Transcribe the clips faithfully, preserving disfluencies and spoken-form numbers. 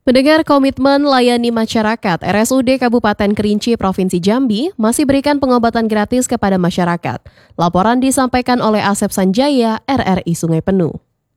Mendengar komitmen layani masyarakat, R S U D Kabupaten Kerinci Provinsi Jambi masih berikan pengobatan gratis kepada masyarakat. Laporan disampaikan oleh Asep Sanjaya, R R I Sungai Penuh.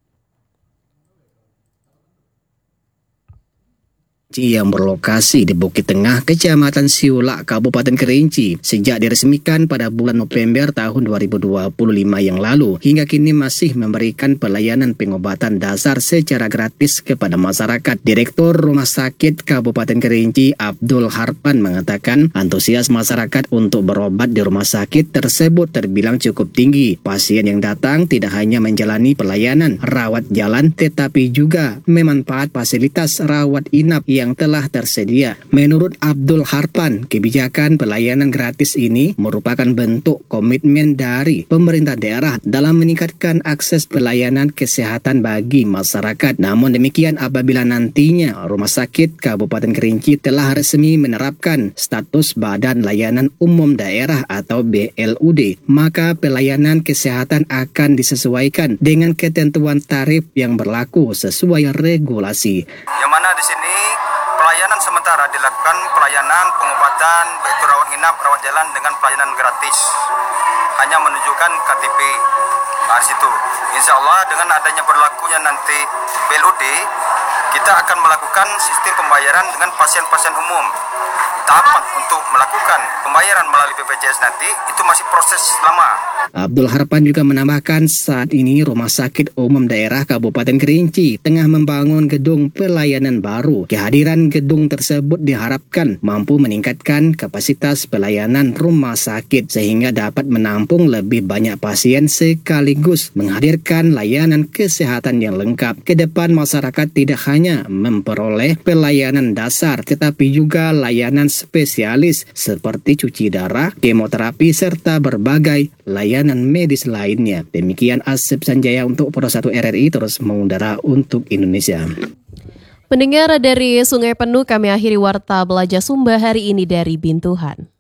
Yang berlokasi di Bukit Tengah, Kecamatan Siulak, Kabupaten Kerinci, sejak diresmikan pada bulan November tahun dua ribu dua puluh lima yang lalu, hingga kini masih memberikan pelayanan pengobatan dasar secara gratis kepada masyarakat. Direktur Rumah Sakit Kabupaten Kerinci, Abdul Harpan, mengatakan antusias masyarakat untuk berobat di rumah sakit tersebut terbilang cukup tinggi. Pasien yang datang tidak hanya menjalani pelayanan rawat jalan, tetapi juga memanfaat fasilitas rawat inap yang yang telah tersedia. Menurut Abdul Harpan, kebijakan pelayanan gratis ini merupakan bentuk komitmen dari pemerintah daerah dalam meningkatkan akses pelayanan kesehatan bagi masyarakat. Namun demikian, apabila nantinya Rumah Sakit Kabupaten Kerinci telah resmi menerapkan status Badan Layanan Umum Daerah atau B L U D, maka pelayanan kesehatan akan disesuaikan dengan ketentuan tarif yang berlaku sesuai regulasi. Yang mana di sini pelayanan sementara dilakukan pelayanan pengobatan baik itu rawat inap, rawat jalan dengan pelayanan gratis. Hanya menunjukkan K T P. Nah, situ. Insya Allah dengan adanya berlakunya nanti B L U D, kita akan melakukan sistem pembayaran dengan pasien-pasien umum. Tahapan untuk melakukan pembayaran melalui B P J S nanti itu masih proses lama. Abdul Harpan juga menambahkan saat ini Rumah Sakit Umum Daerah Kabupaten Kerinci tengah membangun gedung pelayanan baru. Kehadiran gedung tersebut diharapkan mampu meningkatkan kapasitas pelayanan rumah sakit sehingga dapat menampung lebih banyak pasien sekaligus menghadirkan layanan kesehatan yang lengkap. Ke depan masyarakat tidak hanya memperoleh pelayanan dasar tetapi juga layanan spesialis seperti cuci darah, kemoterapi, serta berbagai layanan medis lainnya. Demikian Asep Sanjaya untuk Pro satu R R I terus mengudara untuk Indonesia. Pendengar dari Sungai Penuh, kami akhiri Warta Belajar Sumba hari ini dari Bintuhan.